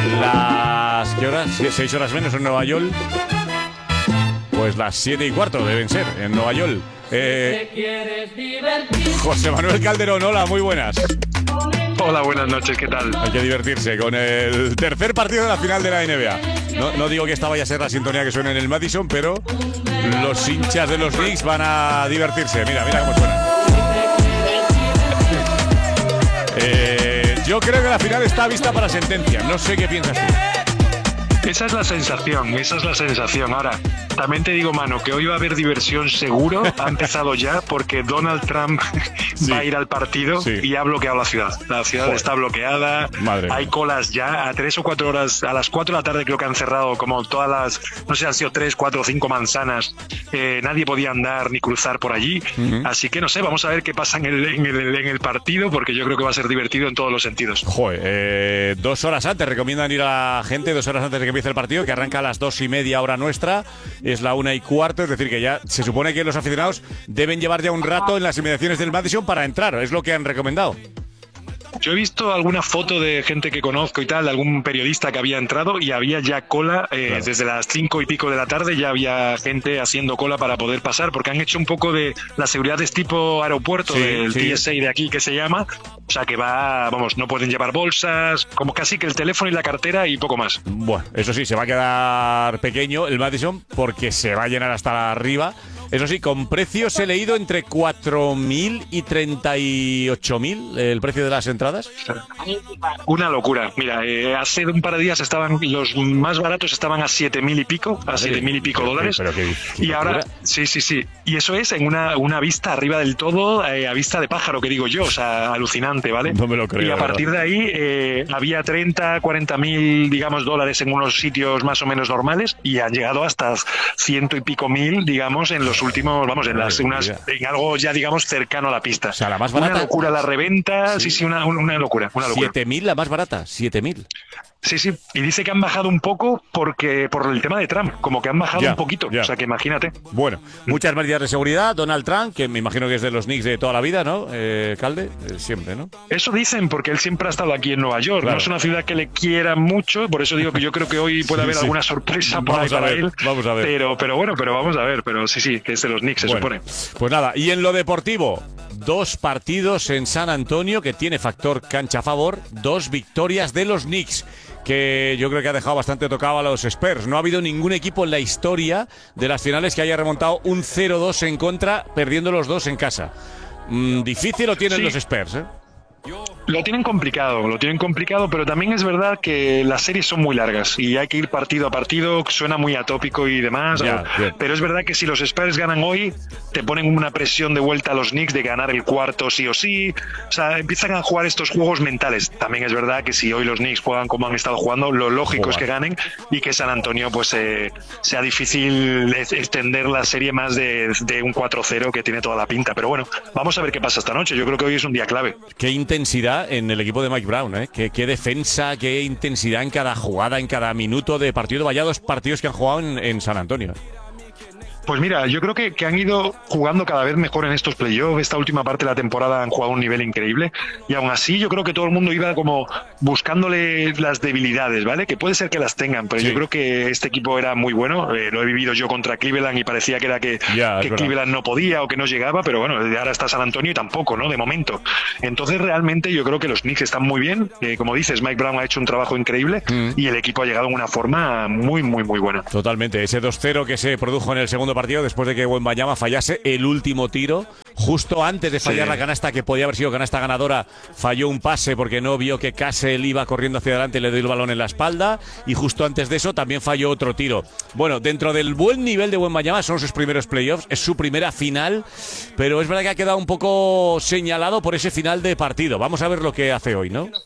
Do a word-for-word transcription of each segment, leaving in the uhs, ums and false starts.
Las... ¿Qué horas? Sie- Seis horas menos en Nueva York. Pues las siete y cuarto deben ser en Nueva York. Eh, José Manuel Calderón, hola, muy buenas. Hola, buenas noches, ¿qué tal? Hay que divertirse con el tercer partido de la final de la N B A. No, no digo que esta vaya a ser la sintonía que suena en el Madison, pero los hinchas de los Knicks van a divertirse. Mira, mira cómo suena. Eh, yo creo que la final está vista para sentencia. No sé qué piensas tú. Esa es la sensación, esa es la sensación. Ahora, también te digo, mano, que hoy va a haber diversión seguro. Ha empezado ya porque Donald Trump Sí. va a ir al partido Sí. y ha bloqueado la ciudad. La ciudad Joder. está bloqueada. Madre Hay mía. colas ya a tres o cuatro horas, a las cuatro de la tarde creo que han cerrado como todas las, no sé, han sido tres, cuatro o cinco manzanas. Eh, nadie podía andar ni cruzar por allí. Ujú. Así que no sé, vamos a ver qué pasa en el, en, el, en el partido porque yo creo que va a ser divertido en todos los sentidos. Joder, eh, dos horas antes, recomiendan ir a la gente dos horas antes de que empiece el partido, que arranca a las dos y media hora nuestra, es la una y cuarto, es decir, que ya se supone que los aficionados deben llevar ya un rato en las inmediaciones del Madison para entrar, es lo que han recomendado. Yo he visto alguna foto de gente que conozco y tal, de algún periodista que había entrado y había ya cola, eh, Claro. desde las cinco y pico de la tarde ya había gente haciendo cola para poder pasar, porque han hecho un poco de la seguridad es tipo aeropuerto Sí, del sí. T S A de aquí que se llama, o sea que va, vamos, no pueden llevar bolsas, como casi que el teléfono y la cartera y poco más. Bueno, eso sí, se va a quedar pequeño el Madison porque se va a llenar hasta arriba. Eso sí, con precios he leído entre cuatro mil y treinta y ocho mil el precio de las entradas. Una locura. Mira, eh, hace un par de días estaban los más baratos estaban a siete mil y pico, a siete mil y pico Pero- dólares. pero qué- qué y ahora, locura. sí, sí, sí. Y eso es en una, una vista arriba del todo, eh, a vista de pájaro, que digo yo, o sea, alucinante, ¿vale? No me lo creo, Y a la partir de ahí eh, había treinta, cuarenta mil, digamos, dólares en unos sitios más o menos normales y han llegado hasta ciento y pico mil, digamos, en los últimos, vamos, en las Madre unas, mía. en algo ya, digamos, cercano a la pista. O sea, la más Una barata. locura la reventa, Sí. sí, sí, una, una locura, una locura. siete mil la más barata, siete mil. Sí, sí. Y dice que han bajado un poco porque por el tema de Trump, como que han bajado Ya, un poquito. ya. O sea, que imagínate. Bueno, muchas medidas de seguridad. Donald Trump, que me imagino que es de los Knicks de toda la vida, ¿no? Eh, Calde, eh, siempre, ¿no? Eso dicen porque él siempre ha estado aquí en Nueva York. Claro. No es una ciudad que le quiera mucho, por eso digo que yo creo que hoy puede Sí, haber sí. alguna sorpresa por Vamos ahí a para ver, él. vamos a ver. Pero, pero bueno, pero vamos a ver. Pero sí, sí, que es de los Knicks, se Bueno, supone. pues nada, y en lo deportivo, dos partidos en San Antonio que tiene factor cancha a favor, dos victorias de los Knicks, que yo creo que ha dejado bastante tocado a los Spurs. No ha habido ningún equipo en la historia de las finales que haya remontado un cero dos en contra, perdiendo los dos en casa. Mm, difícil lo tienen Sí. los Spurs, ¿eh? Lo tienen complicado, lo tienen complicado, pero también es verdad que las series son muy largas y hay que ir partido a partido, suena muy atópico y demás, Ya, o- bien. pero es verdad que si los Spurs ganan hoy, te ponen una presión de vuelta a los Knicks de ganar el cuarto sí o sí, o sea, empiezan a jugar estos juegos mentales. También es verdad que si hoy los Knicks juegan como han estado jugando, lo lógico es que ganen y que San Antonio pues eh, sea difícil es- extender la serie más de, de un cuatro cero que tiene toda la pinta, pero bueno, vamos a ver qué pasa esta noche, yo creo que hoy es un día clave. Qué intensidad en el equipo de Mike Brown, ¿eh? Qué, qué defensa, qué intensidad en cada jugada, en cada minuto de partido. Vaya dos partidos que han jugado en, en San Antonio. Pues mira, yo creo que, que han ido jugando cada vez mejor en estos playoffs. Esta última parte de la temporada han jugado a un nivel increíble. Y aún así, yo creo que todo el mundo iba como buscándole las debilidades, ¿vale? Que puede ser que las tengan, pero Sí. yo creo que este equipo era muy bueno. Eh, lo he vivido yo contra Cleveland y parecía que era que, Ya, es que verdad. Cleveland no podía o que no llegaba, pero bueno, ahora está San Antonio y tampoco, ¿no? De momento. Entonces, realmente, yo creo que los Knicks están muy bien. Eh, como dices, Mike Brown ha hecho un trabajo increíble Mm. y el equipo ha llegado en una forma muy, muy, muy buena. Totalmente. Ese dos cero que se produjo en el segundo partido después de que Wembanyama fallase el último tiro. Justo antes de fallar Sí. la canasta, que podía haber sido canasta ganadora, falló un pase porque no vio que Cassell iba corriendo hacia adelante y le dio el balón en la espalda. Y justo antes de eso también falló otro tiro. Bueno, dentro del buen nivel de Wembanyama, son sus primeros playoffs, es su primera final, pero es verdad que ha quedado un poco señalado por ese final de partido. Vamos a ver lo que hace hoy, ¿no?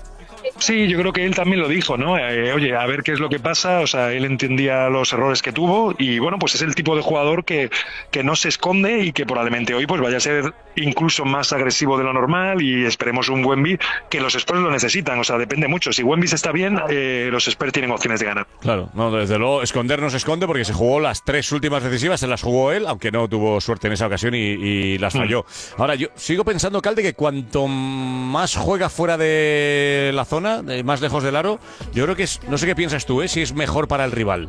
Sí, yo creo que él también lo dijo, ¿no? Eh, oye, a ver qué es lo que pasa, o sea, él entendía los errores que tuvo y bueno, pues es el tipo de jugador que, que no se esconde y que probablemente hoy pues vaya a ser incluso más agresivo de lo normal y esperemos un Wemby que los Spurs lo necesitan, o sea, depende mucho. Si Wemby está bien, eh, los Spurs tienen opciones de ganar. Claro, no, desde luego esconder no se esconde porque se jugó las tres últimas decisivas, se las jugó él, aunque no tuvo suerte en esa ocasión y, y las falló. Ahora, yo sigo pensando, Calde, que cuanto más juega fuera de la zona zona, eh, más lejos del aro, yo creo que es, no sé qué piensas tú, ¿eh? Si es mejor para el rival.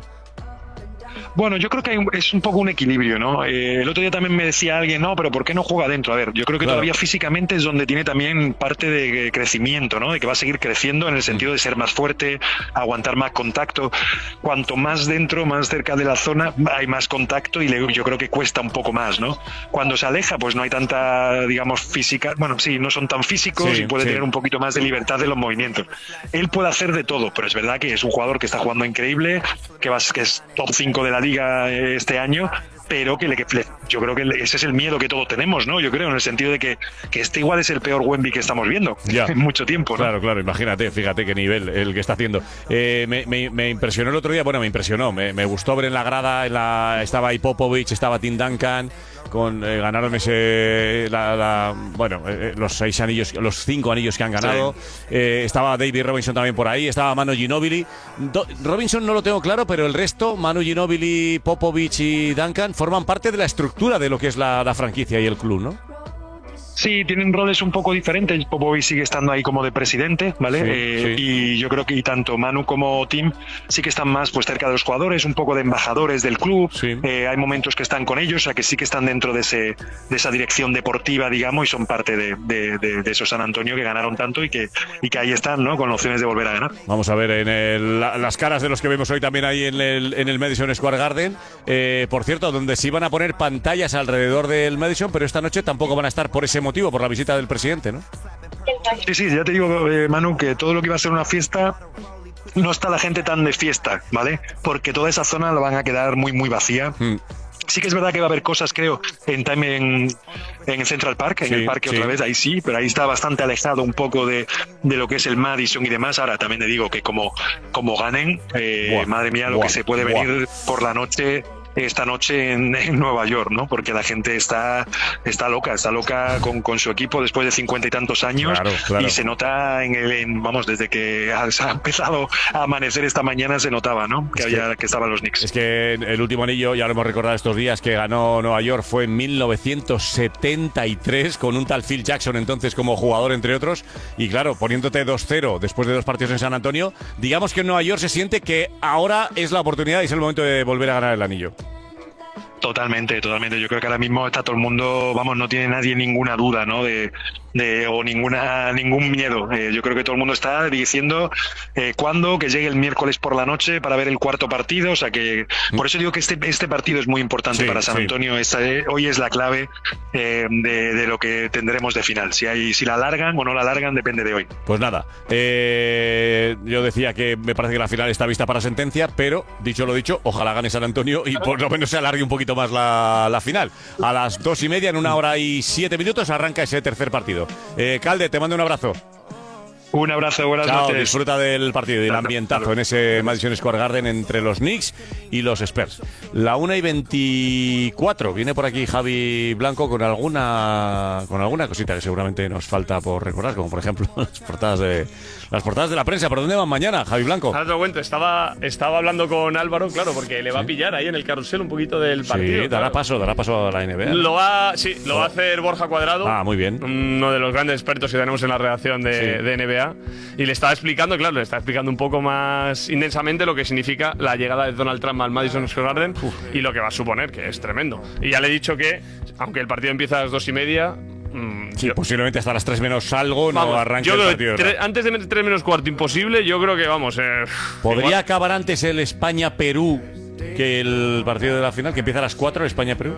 Bueno, yo creo que hay un, es un poco un equilibrio, ¿no? Eh, el otro día también me decía alguien, no, pero ¿por qué no juega dentro? A ver, yo creo que claro. todavía físicamente es donde tiene también parte de crecimiento, ¿no? De que va a seguir creciendo en el sentido de ser más fuerte, aguantar más contacto. Cuanto más dentro, más cerca de la zona, hay más contacto y le, yo creo que cuesta un poco más, ¿no? Cuando se aleja, pues no hay tanta, digamos, física. Bueno, sí, no son tan físicos sí, y puede sí. tener un poquito más de libertad de los movimientos. Él puede hacer de todo, pero es verdad que es un jugador que está jugando increíble, que, va, que es top cinco de la liga este año, pero que, le, que le, yo creo que ese es el miedo que todos tenemos, ¿no? Yo creo, en el sentido de que, que este igual es el peor Wemby que estamos viendo ya. en mucho tiempo, ¿no? Claro, claro, imagínate, fíjate qué nivel el que está haciendo. Eh, me, me, me impresionó el otro día, bueno, me impresionó, me, me gustó ver en la grada, en la, estaba ahí Popovich, estaba Tim Duncan, con eh, ganaron ese, la, la, bueno, eh, los seis anillos, los cinco anillos que han ganado. Sí. Eh, estaba David Robinson también por ahí, estaba Manu Ginóbili. Do, Robinson no lo tengo claro, pero el resto, Manu Ginóbili, Popovich y Duncan, forman parte de la estructura de lo que es la, la franquicia y el club, ¿no? Sí, tienen roles un poco diferentes. Popovich sigue estando ahí como de presidente, ¿vale? Sí, eh, sí. Y yo creo que y tanto Manu como Tim sí que están más pues cerca de los jugadores, un poco de embajadores del club. Sí. Eh, hay momentos que están con ellos, o sea que sí que están dentro de ese de esa dirección deportiva, digamos, y son parte de, de, de, de esos San Antonio que ganaron tanto y que y que ahí están, ¿no? Con opciones de volver a ganar. Vamos a ver en el, la, las caras de los que vemos hoy también ahí en el, en el Madison Square Garden. Eh, por cierto, donde se iban a poner pantallas alrededor del Madison, pero esta noche tampoco van a estar por ese motivo, por la visita del presidente, ¿no? Sí, sí, ya te digo, eh, Manu, que todo lo que iba a ser una fiesta no está la gente tan de fiesta, ¿vale? Porque toda esa zona la van a quedar muy, muy vacía. Mm. Sí que es verdad que va a haber cosas, creo, en Time en, en Central Park, en sí, el parque sí. otra vez, ahí sí, pero ahí está bastante alejado un poco de, de lo que es el Madison y demás. Ahora también te digo que como, como ganen, eh, madre mía, lo buah, que se puede buah. venir por la noche esta noche en, en Nueva York, ¿no? Porque la gente está, está loca, está loca con, con su equipo después de cincuenta y tantos años. Claro, claro. Y se nota en el, en, vamos, desde que ha, ha empezado a amanecer esta mañana se notaba, ¿no? Que, había, que, que estaban los Knicks. Es que el último anillo, ya lo hemos recordado estos días, que ganó Nueva York fue en mil novecientos setenta y tres con un tal Phil Jackson entonces como jugador, entre otros. Y claro, poniéndote dos cero después de dos partidos en San Antonio, digamos que en Nueva York se siente que ahora es la oportunidad y es el momento de volver a ganar el anillo. Totalmente, totalmente. Yo creo que ahora mismo está todo el mundo, vamos, no tiene nadie ninguna duda, ¿no? De, de o ninguna ningún miedo. Eh, yo creo que todo el mundo está diciendo eh, cuándo, que llegue el miércoles por la noche para ver el cuarto partido. O sea que por eso digo que este este partido es muy importante sí, para San Antonio. Sí. Esta, eh, hoy es la clave eh, de, de lo que tendremos de final. Si hay si la alargan o no la alargan depende de hoy. Pues nada, eh, yo decía que me parece que la final está vista para sentencia, pero dicho lo dicho, ojalá gane San Antonio y por lo menos se alargue un poquito más la, la final. A las dos y media, en una hora y siete minutos, arranca ese tercer partido. Eh, Calde, te mando un abrazo. Un abrazo, buenas Chao, noches. Disfruta del partido y del ambientazo en ese Madison Square Garden entre los Knicks y los Spurs. La una y veinticuatro. Viene por aquí Javi Blanco con alguna con alguna cosita que seguramente nos falta por recordar, como por ejemplo las portadas de las portadas de la prensa. ¿Por dónde van mañana, Javi Blanco? Ahora te lo cuento. Estaba, estaba hablando con Álvaro, claro, porque le va ¿Sí? a pillar ahí en el carrusel un poquito del partido. Sí, dará claro. paso, dará paso a la N B A. Lo va, sí, lo va a hacer Borja Cuadrado. Ah, muy bien. Uno de los grandes expertos que tenemos en la redacción de, sí. de N B A. Y le estaba explicando, claro, le estaba explicando un poco más intensamente lo que significa la llegada de Donald Trump al Madison Square Garden Uf. y lo que va a suponer, que es tremendo. Y ya le he dicho que, aunque el partido empieza a las dos y media, mmm, sí, yo, posiblemente hasta las tres menos algo vamos, no arranque yo el creo partido. Tre, antes de tres menos cuarto, imposible, yo creo que vamos. Eh, ¿Podría igual. acabar antes el España-Perú que el partido de la final, que empieza a las cuatro, España-Perú?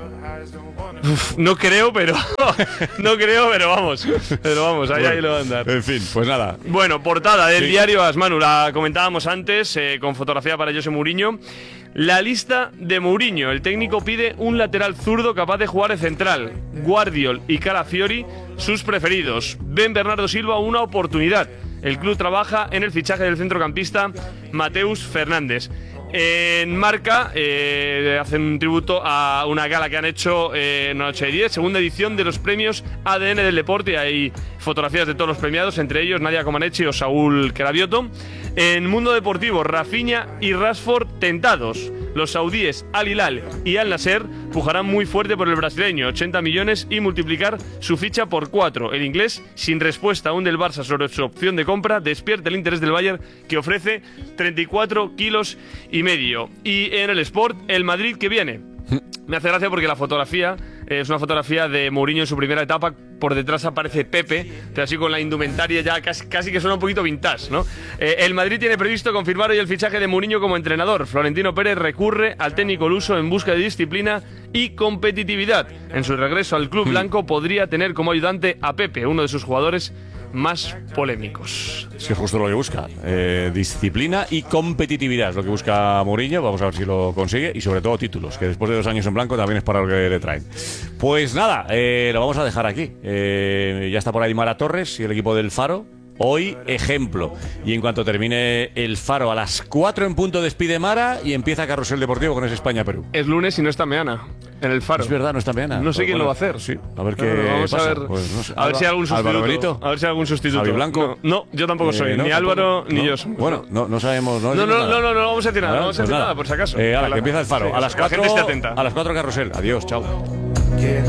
Uf, no creo, pero no creo, pero vamos, pero vamos, ahí, bueno, ahí lo van a andar. En fin, pues nada. Bueno, portada del sí. diario AS, Manu, la comentábamos antes, eh, con fotografía para José Mourinho. La lista de Mourinho, el técnico pide un lateral zurdo capaz de jugar de central. Guardiol y Calafiori, sus preferidos. Ven Bernardo Silva una oportunidad. El club trabaja en el fichaje del centrocampista Mateus Fernández. En Marca eh, hacen un tributo a una gala que han hecho eh, en Noche de diez, segunda edición de los premios A D N del deporte. Hay fotografías de todos los premiados, entre ellos Nadia Comaneci o Saúl Cravioto. En Mundo Deportivo, Rafinha y Rashford tentados. Los saudíes Al Hilal y Al Nasser pujarán muy fuerte por el brasileño, ochenta millones, y multiplicar su ficha por cuatro. El inglés, sin respuesta aún del Barça sobre su opción de compra, despierta el interés del Bayern, que ofrece treinta y cuatro kilos y medio. Y en el Sport, el Madrid que viene. Me hace gracia porque la fotografía eh, es una fotografía de Mourinho en su primera etapa. Por detrás aparece Pepe, pero así con la indumentaria ya casi, casi que suena un poquito vintage, ¿no? Eh, el Madrid tiene previsto confirmar hoy el fichaje de Mourinho como entrenador. Florentino Pérez recurre al técnico luso en busca de disciplina y competitividad. En su regreso al club blanco podría tener como ayudante a Pepe, uno de sus jugadores más polémicos. Es que es justo lo que busca. Eh, disciplina y competitividad es lo que busca Mourinho. Vamos a ver si lo consigue. Y sobre todo títulos, que después de dos años en blanco también es para lo que le traen. Pues nada, eh, lo vamos a dejar aquí. Eh, ya está por ahí Mara Torres y el equipo del Faro. Hoy, ejemplo. Y en cuanto termine el Faro a las cuatro en punto, despide Mara y empieza Carrusel Deportivo con ese España-Perú. Es lunes y no está Meana en el Faro. Es verdad, no está Meana. No sé pues quién bueno, lo va a hacer. Sí, a ver qué no, no, vamos pasa. a ver, Pues no sé. a ver si hay algún sustituto. Álvaro Benito. A ver si hay algún sustituto. Javi Blanco. No, no, yo tampoco soy. Eh, no, ni tampoco. Álvaro ni No. yo somos. Bueno, no, no sabemos. No, No, no, decimos no, nada. no, no vamos a decir nada. Ah, No vamos a pues decir nada. nada, por si acaso. Eh, ala, Ojalá. que empieza el Faro. Sí, A las la gente cuatro. esté atenta. A las cuatro Carrusel. Adiós, chao.